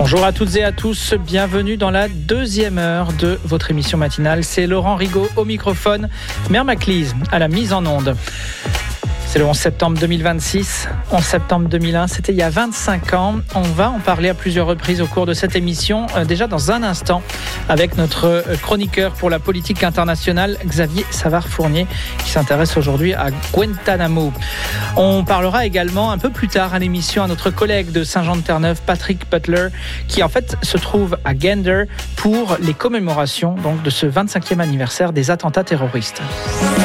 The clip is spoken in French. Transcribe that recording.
Bonjour à toutes et à tous, bienvenue dans la deuxième heure de votre émission matinale. C'est Laurent Rigaud au microphone, Mère Maclise à la mise en onde. C'est le 11 septembre 2026, 11 septembre 2001, c'était il y a 25 ans. On va en parler à plusieurs reprises au cours de cette émission. Déjà dans un instant, avec notre chroniqueur pour la politique internationale, Xavier Savard-Fournier, qui s'intéresse aujourd'hui à Guantanamo. On parlera également un peu plus tard à l'émission à notre collègue de Saint-Jean-de-Terre-Neuve, Patrick Butler, qui en fait se trouve à Gander pour les commémorations donc, de ce 25e anniversaire des attentats terroristes.